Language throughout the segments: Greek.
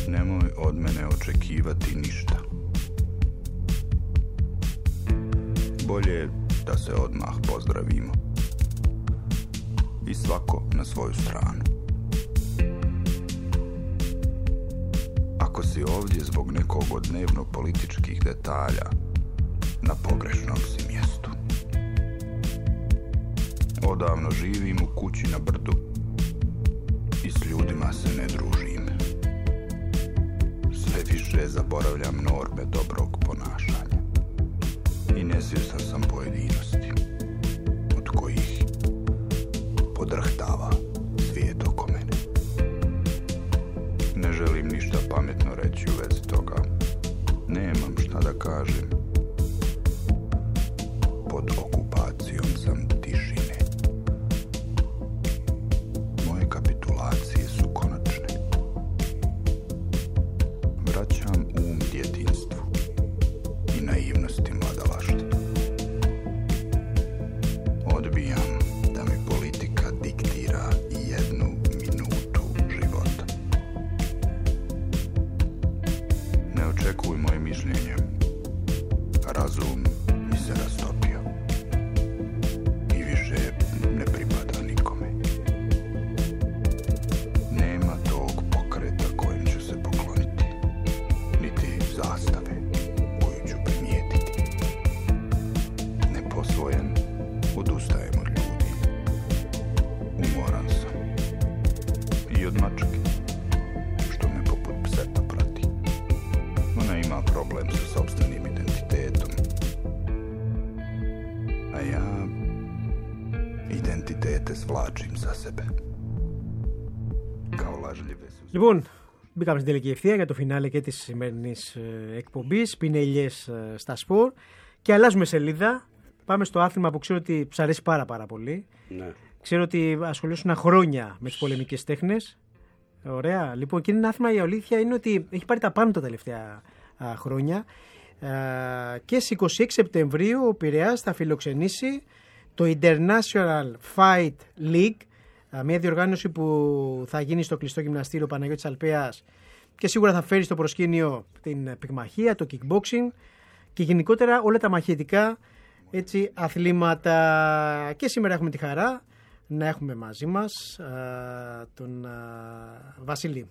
Nemoj od mene očekivati ništa. Bolje da se odmah pozdravimo. I svako na svoju stranu. Ako si ovdje zbog nekog od dnevno-političkih detalja, na pogrešnom si mjestu. Odavno živim u kući na brdu i s ljudima se ne družim. Sve više zaboravljam norme dobrog ponašanja i nesvjestan sam pojedinosti od kojih podrhtava svijet oko mene. Ne želim ništa pametno reći u vezi toga. Nemam šta da kažem. Pod okupacijom sam tišine. Moje kapitulacije su konačne. Vraćam um djetinjstvu i naivnosti mladalaštva. Odbijam da mi politika diktira jednu minutu života. Ne očekuj moje mišljenje. Razum mi se rastopio i više ne pripada nikome. Nema tog pokreta kojem ću se pokloniti, niti zastave koju ću primijetiti. Neposvojen, odustajem od ljudi. Umoran sam i od mačke, što me poput pseta prati. Ona ima problem sa sopstvenim identitetom, a ja identitete svlačim za sebe. Kao lažljive su... Λοιπόν, μπήκαμε στην τελική ευθεία για το φινάλε και της σημερινής εκπομπής. Πινελιές στα σπορ. Και αλλάζουμε σελίδα. Πάμε στο άθλημα που ξέρω ότι ψ' αρέσει πάρα πολύ. Ναι. Ξέρω ότι ασχολούσουν χρόνια με τις πολεμικές τέχνες. Ωραία. Λοιπόν, και είναι ένα άθλημα, η αλήθεια είναι ότι έχει πάρει τα πάνω τα τελευταία χρόνια. Και στις 26 Σεπτεμβρίου ο Πειραιάς θα φιλοξενήσει το International Fight League, μια διοργάνωση που θα γίνει στο κλειστό γυμναστήριο Παναγιώτης Αλπέας και σίγουρα θα φέρει στο προσκήνιο την πυγμαχία, το kickboxing και γενικότερα όλα τα μαχητικά έτσι, αθλήματα. Και σήμερα έχουμε τη χαρά να έχουμε μαζί μας τον Βασίλη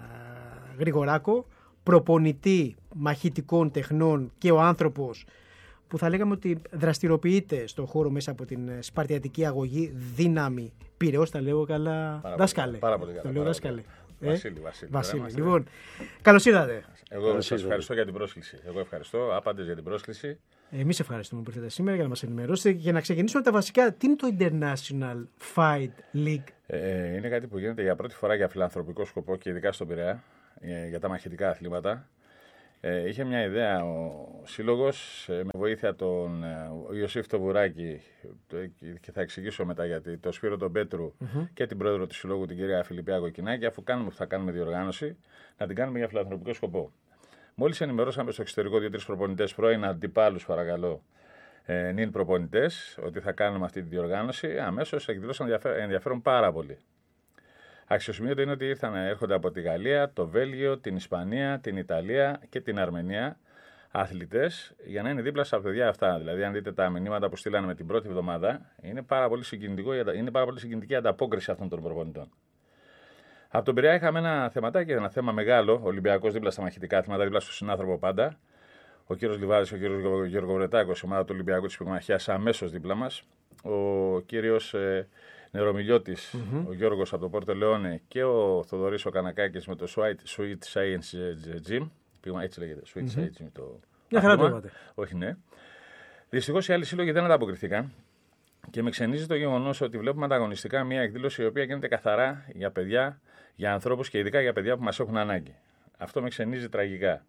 Γρηγοράκο, προπονητή μαχητικών τεχνών και ο άνθρωπος που θα λέγαμε ότι δραστηριοποιείται στον χώρο μέσα από την σπαρτιατική αγωγή Δύναμη Πειραιώς. Τα λέω καλά, δάσκαλε. Πάρα πολύ καλά. Το λέω δάσκαλε. Βασίλη. Λοιπόν, καλώς ήρθατε. Εγώ σας ευχαριστώ για την πρόσκληση. Εγώ ευχαριστώ άπαντες για την πρόσκληση. Εμείς ευχαριστούμε που ήρθατε σήμερα για να μας ενημερώσετε. Για να ξεκινήσουμε τα βασικά, τι είναι το International Fight League? Είναι κάτι που γίνεται για πρώτη φορά για φιλανθρωπικό σκοπό και ειδικά στον Πειραιά, για τα μαχητικά αθλήματα. Είχε μια ιδέα ο σύλλογος με βοήθεια τον Ιωσήφ το Βουράκη και θα εξηγήσω μετά γιατί, τον Σπύρο τον Πέτρου και την πρόεδρο του συλλόγου την κυρία Φιλιππιά Κοκκινάκη, αφού θα κάνουμε διοργάνωση, να την κάνουμε για φιλανθρωπικό σκοπό. Μόλις ενημερώσαμε στο εξωτερικό 2-3 προπονητές, πρώην αντιπάλους παρακαλώ, νυν προπονητές, ότι θα κάνουμε αυτή τη διοργάνωση, αμέσως εκδήλωσαν ενδιαφέρον πάρα πολύ. Αξιοσημείωτο είναι ότι έρχονται από τη Γαλλία, το Βέλγιο, την Ισπανία, την Ιταλία και την Αρμενία αθλητές για να είναι δίπλα στα παιδιά αυτά. Δηλαδή, αν δείτε τα μηνύματα που στείλανε με την πρώτη εβδομάδα, είναι πάρα πολύ συγκινητική η ανταπόκριση αυτών των προπονητών. Από τον Πειραιά είχαμε ένα θεματάκι, ένα θέμα μεγάλο, Ολυμπιακός δίπλα στα μαχητικά αθλήματα, δίπλα στον συνάνθρωπο πάντα. Ο κύριος Λιβάδης και ο κύριος Γεωργοβρετάκος, η ομάδα του Ολυμπιακού της Πυγμαχίας, αμέσως δίπλα μας. Ο κύριος Νερομιλιώτης, ο Γιώργος από το Πόρτο Λεόνε και ο Θοδωρής ο Κανακάκης με το Sweet Science Gym. Έτσι λέγεται, Sweet Science Gym το. Μια χαρά το είπατε. Όχι, ναι. Δυστυχώς οι άλλοι σύλλογοι δεν ανταποκριθήκαν και με ξενίζει το γεγονός ότι βλέπουμε ανταγωνιστικά μια εκδήλωση η οποία γίνεται καθαρά για παιδιά, για ανθρώπους και ειδικά για παιδιά που μας έχουν ανάγκη. Αυτό με ξενίζει τραγικά.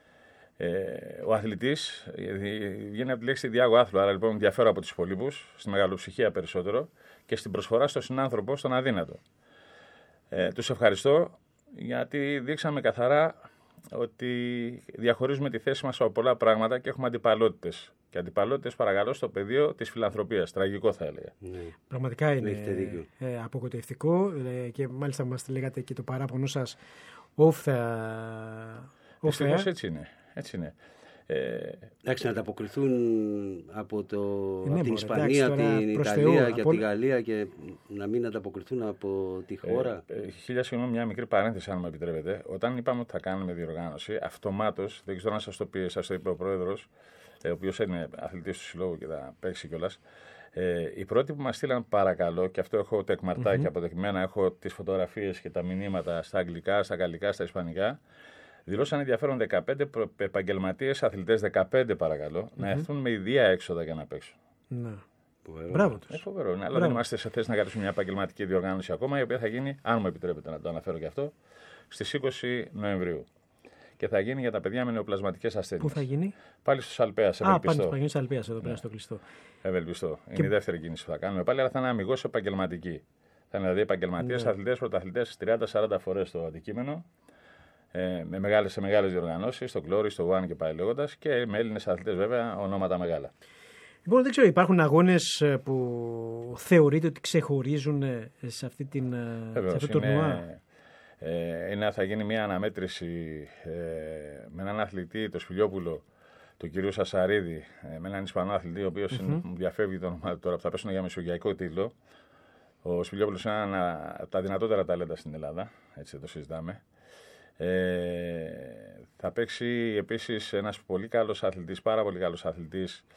Ο αθλητής βγαίνει από τη λέξη διάγω άθλο, άρα λοιπόν διαφέρω από τους υπολείπους, στη μεγαλοψυχία περισσότερο και στην προσφορά στον συνάνθρωπο, στον αδύνατο. Τους ευχαριστώ γιατί δείξαμε καθαρά ότι διαχωρίζουμε τη θέση μας από πολλά πράγματα και έχουμε αντιπαλότητες. Και αντιπαλότητες, παρακαλώ, στο πεδίο της φιλανθρωπίας. Τραγικό θα έλεγα. Ναι. Πραγματικά είναι απογοητευτικό και μάλιστα μας λέγατε και το παράπονο σας Δυστυχώς έτσι είναι. Εντάξει, να ανταποκριθούν από την Ισπανία, την Ιταλία και τη Γαλλία και να μην ανταποκριθούν από τη χώρα. Χίλια συγγνώμη, μια μικρή παρένθεση, αν μου επιτρέπετε. Όταν είπαμε ότι θα κάνουμε διοργάνωση, αυτομάτως, δεν ξέρω αν σας το είπε ο πρόεδρος, ο οποίος είναι αθλητής του συλλόγου και θα παίξει κιόλας. Οι πρώτοι που μας στείλαν παρακαλώ, και αυτό έχω τεκμαρτάκι αποδεικμένα, έχω τις φωτογραφίες και τα μηνύματα στα αγγλικά, στα γαλλικά, στα ισπανικά. Δηλώσαν ενδιαφέρον 15 επαγγελματίες αθλητές, 15 παρακαλώ, να έρθουν με ιδία έξοδα για να παίξουν. Ναι. Μπράβο τους. Φοβερό. Αλλά δεν είμαστε σε θέση να κάνουμε μια επαγγελματική διοργάνωση ακόμα, η οποία θα γίνει, αν μου επιτρέπετε να το αναφέρω και αυτό, στις 20 Νοεμβρίου. Και θα γίνει για τα παιδιά με νεοπλασματικές ασθένειες. Πού θα γίνει? Πάλι στους Αλπέας. Πάλι θα γίνει στους Αλπέας, εδώ πέρα στο κλειστό. Ευελπιστώ. Είναι η δεύτερη κίνηση που θα κάνουμε πάλι, αλλά θα είναι αμιγώς επαγγελματική. Θα είναι δηλαδή επαγγελματίες, αθλητές, πρωταθλητές 30-40 φορές το αντικείμενο. Σε μεγάλες διοργανώσεις, στο Glory, στο One και πάει λέγοντας, και με Έλληνες αθλητές βέβαια, ονόματα μεγάλα. Λοιπόν, δεν ξέρω, υπάρχουν αγώνες που θεωρείτε ότι ξεχωρίζουν σε αυτό το τουρνουά? Θα γίνει μια αναμέτρηση με έναν αθλητή, το Σπηλιόπουλο, τον κύριο Σασαρίδη, με έναν Ισπανό αθλητή, ο οποίος μου διαφεύγει το όνομα τώρα, που θα πέσουν για μεσογειακό τίτλο. Ο Σπηλιόπουλος είναι ένα από τα δυνατότερα ταλέντα στην Ελλάδα, έτσι το συζητάμε. Θα παίξει επίσης ένας πολύ καλός αθλητής, πάρα πολύ καλός αθλητής,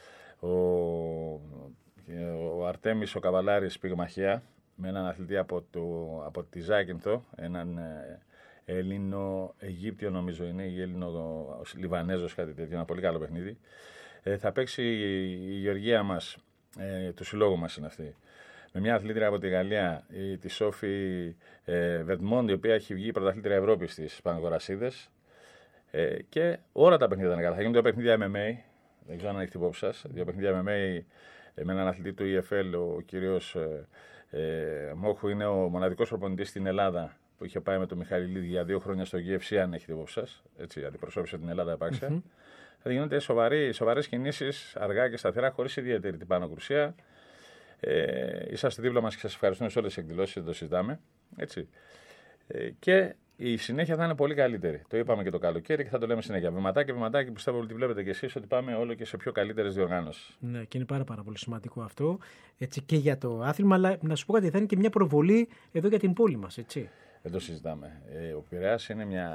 ο Αρτέμις ο Καβαλάρης πυγμαχία, με έναν αθλητή από τη Ζάκυνθο, έναν Έλληνο-Αιγύπτιο νομίζω είναι, ή Έλληνο-Λιβανέζος, κάτι τέτοιο, ένα πολύ καλό παιχνίδι. Θα παίξει η Γεωργία μας, του συλλόγου μας είναι αυτή, με μια αθλήτρια από τη Γαλλία, τη Σόφη Βερτμόντ, η οποία έχει βγει πρωταθλήτρια Ευρώπης στις Παναγορασίδες. Και όλα τα παιχνίδια είναι καλά. Θα γίνουν δύο παιχνίδια MMA, δεν ξέρω αν έχετε υπόψη σας. Δύο παιχνίδια MMA με έναν αθλητή του EFL, ο κύριος Μόχου, είναι ο μοναδικός προπονητής στην Ελλάδα που είχε πάει με τον Μιχαηλίδη για 2 χρόνια στο UFC, αν έχετε υπόψη σας. Έτσι, αντιπροσώπησε την Ελλάδα επάξια. Θα γίνονται σοβαρές κινήσεις, αργά και σταθερά, χωρίς ιδιαίτερη τυπάνοκρουσία. Είσαστε δίπλα μας και σας ευχαριστούμε σε όλες τις εκδηλώσεις, δεν το συζητάμε. Έτσι. Και η συνέχεια θα είναι πολύ καλύτερη. Το είπαμε και το καλοκαίρι και θα το λέμε συνέχεια. Βηματάκι, πιστεύω ότι βλέπετε κι εσείς ότι πάμε όλο και σε πιο καλύτερες διοργάνωσεις. Ναι, και είναι πάρα πολύ σημαντικό αυτό, έτσι, και για το άθλημα, αλλά να σου πω κάτι, θα είναι και μια προβολή εδώ για την πόλη μας, έτσι. Δεν το συζητάμε. Ο Πειραιάς είναι μια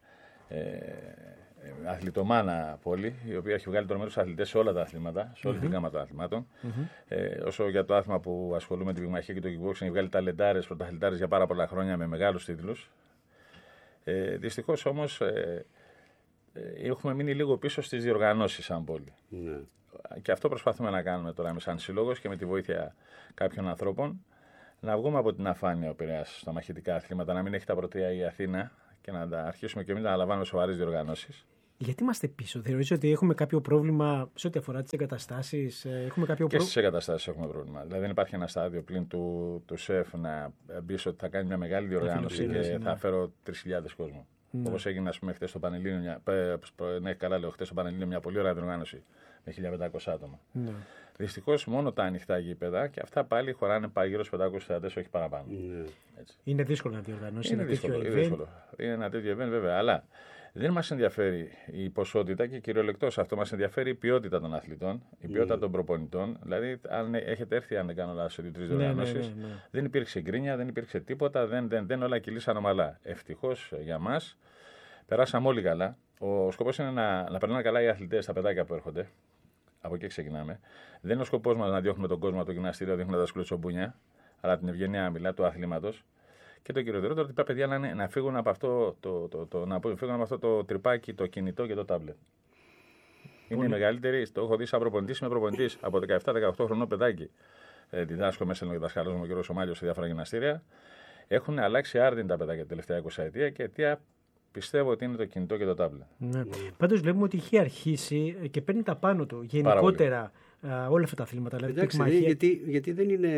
αθλητομάνα πόλη, η οποία έχει βγάλει το νούμερο στους αθλητές σε όλα τα αθλήματα, σε όλη την γάμα των αθλημάτων. Όσο για το άθλημα που ασχολούμαι με την πυγμαχία και το kickboxing, έχει βγάλει ταλεντάρες, πρωταθλητάρες για πάρα πολλά χρόνια με μεγάλους τίτλους. Δυστυχώς όμως έχουμε μείνει λίγο πίσω στις διοργανώσεις σαν πόλη. Και αυτό προσπαθούμε να κάνουμε τώρα σαν σύλλογος και με τη βοήθεια κάποιων ανθρώπων, να βγούμε από την αφάνεια ο Πειραιάς στα μαχητικά αθλήματα, να μην έχει τα πρωτεία η Αθήνα και να τα αρχίσουμε και εμείς να αναλαμβάνουμε σοβαρές διοργανώσεις. Γιατί είμαστε πίσω? Θεωρείς ότι έχουμε κάποιο πρόβλημα σε ό,τι αφορά τις εγκαταστάσεις? Και στις εγκαταστάσεις έχουμε πρόβλημα. Δηλαδή δεν υπάρχει ένα στάδιο πλην του ΣΕΦ να μπει ότι θα κάνει μια μεγάλη διοργάνωση και θα φέρω 3.000 κόσμο. Όπως έγινε, ας πούμε, χτες στο Πανελλήνιο, χτες στο Πανελλήνιο μια πολύ ωραία διοργάνωση με 1.500 άτομα. Δυστυχώς μόνο τα ανοιχτά γήπεδα και αυτά πάλι χωράνε γύρω στους 500 θεατές, όχι παραπάνω. Είναι δύσκολο να διοργανώσει. Είναι δύσκολο. Είναι ένα τέτοιο event βέβαια, αλλά δεν μας ενδιαφέρει η ποσότητα και κυριολεκτώς αυτό. Μας ενδιαφέρει η ποιότητα των αθλητών, η ποιότητα των προπονητών. Δηλαδή, αν έχετε έρθει, αν δεν κάνω λάθος, σε 2-3 διοργανώσεις, δεν υπήρξε γκρίνια, δεν υπήρξε τίποτα, δεν όλα κυλήσαν ομαλά. Ευτυχώς για μας, περάσαμε όλοι καλά. Ο σκοπός είναι να περνάνε καλά οι αθλητές, τα παιδάκια που έρχονται. Από εκεί ξεκινάμε. Δεν είναι ο σκοπός μας να διώχνουμε τον κόσμο από το γυμναστήριο, δείχνοντας σκουλοτσομπούνια, αλλά την ευγενία μιλά του αθλήματος. Και το κυριότερο ότι τα παιδιά να φύγουν από αυτό το τρυπάκι, το κινητό και το τάμπλετ. Είναι η μεγαλύτερη, το έχω δει σαν προπονητής, είμαι προπονητής από 17-18 χρονών παιδάκι. Διδάσκω μέσα στο διδασκαλός μου ο κ. Σωμάλιος σε διάφορα γυμναστήρια. Έχουν αλλάξει άρδιν τα παιδάκια τα τελευταία 20 ετία και αιτία πιστεύω ότι είναι το κινητό και το τάμπλετ. Ναι. Πάντως βλέπουμε ότι έχει αρχίσει και παίρνει τα πάνω του γενικότερα όλα αυτά τα αθλήματα. Δηλαδή, γιατί δεν είναι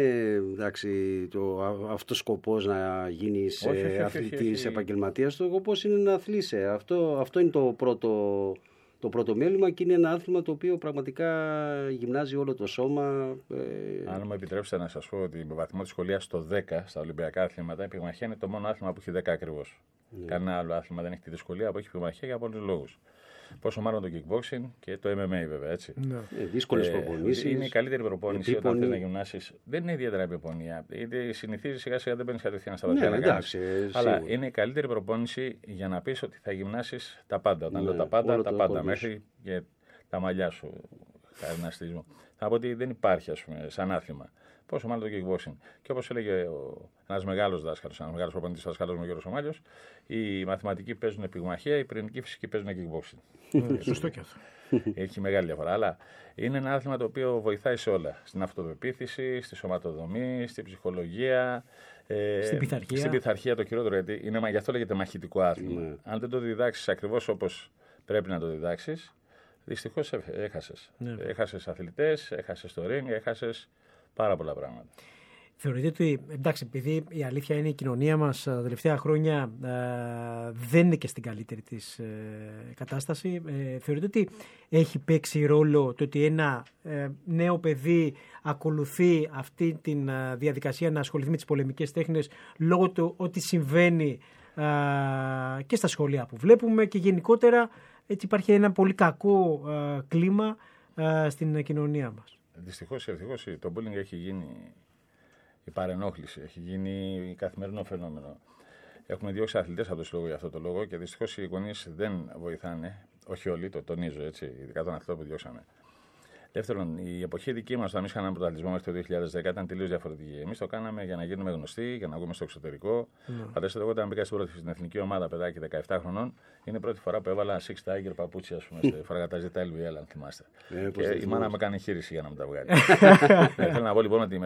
αυτός σκοπός να γίνεις αθλητής επαγγελματίας, το σκοπός είναι να αθλείσαι. Αυτό είναι το το πρώτο μέλημα και είναι ένα άθλημα το οποίο πραγματικά γυμνάζει όλο το σώμα. Αν μου επιτρέψετε να σας πω ότι με βαθμό της σχολείας στο 10 στα Ολυμπιακά αθλήματα, η πυγμαχία είναι το μόνο άθλημα που έχει 10 ακριβώς. Κανένα άλλο άθλημα δεν έχει τη δυσκολία που έχει πυγμαχία για πολλούς λόγους. Πόσο μάλλον το kickboxing και το MMA βέβαια, έτσι. Δύσκολες προπονήσεις. Είναι η καλύτερη προπόνηση όταν θέλει να γυμνάσεις. Δεν είναι ιδιαίτερα επιπονία. Συνηθίζει σιγά σιγά, δεν μπαίνεις κατευθείαν στα βαθιά να κάνεις. Αλλά είναι η καλύτερη προπόνηση για να πεις ότι θα γυμνάσεις τα πάντα. Όταν λέω τα πάντα, τα πάντα. Μέχρι και τα μαλλιά σου. Γυμναστισμό. Θα πω ότι δεν υπάρχει, ας πούμε, σαν άθλημα. Πόσο μάλλον το kickboxing. Και όπως έλεγε ένας μεγάλος δάσκαλος, ένας μεγάλος προπονητής δάσκαλος μου, ο Γιώργος Ομάλιος, οι μαθηματικοί παίζουν πυγμαχία, οι πυρηνικοί φυσικοί παίζουν kickboxing. Σωστό και αυτό. Έχει μεγάλη διαφορά. Αλλά είναι ένα άθλημα το οποίο βοηθάει σε όλα. Στην αυτοπεποίθηση, στη σωματοδομή, στην ψυχολογία. Στην πειθαρχία το κυριότερο. Γιατί γι' αυτό λέγεται μαχητικό άθλημα. Αν δεν το διδάξεις ακριβώς όπως πρέπει να το διδάξεις, δυστυχώς έχασες. Έχασες αθλητές, έχασες το ring, έχασες πάρα πολλά πράγματα. Θεωρείτε ότι, εντάξει, επειδή η αλήθεια είναι η κοινωνία μας τα τελευταία χρόνια δεν είναι και στην καλύτερη της κατάσταση, θεωρείτε ότι έχει παίξει ρόλο το ότι ένα νέο παιδί ακολουθεί αυτή τη διαδικασία να ασχοληθεί με τις πολεμικές τέχνες λόγω του ότι συμβαίνει και στα σχολεία που βλέπουμε και γενικότερα έτσι υπάρχει ένα πολύ κακό κλίμα στην κοινωνία μας? Δυστυχώς ή ευτυχώς το bullying έχει γίνει, η παρενόχληση έχει γίνει καθημερινό φαινόμενο. Έχουμε διώξει αθλητές από το συλλόγο για αυτό το λόγο και δυστυχώς οι γονείς δεν βοηθάνε, όχι όλοι, το τονίζω έτσι, ειδικά τον αθλητό που διώξαμε. Δεύτερον, η εποχή δική μας, όταν εμείς είχαμε πρωταθλητισμό μέχρι το 2010, ήταν τελείως διαφορετική. Εμείς το κάναμε για να γίνουμε γνωστοί, για να βγούμε στο εξωτερικό. Φανταστείτε, εγώ όταν μπήκα στην εθνική ομάδα παιδάκι 17 χρονών, είναι η πρώτη φορά που έβαλα Six Tiger παπούτσια, ας πούμε, στη φραγαταζίτα LVL, αν θυμάστε. Και η μάνα με κάνει χείριση για να μου τα βγάλει. Θέλω να πω λοιπόν ότι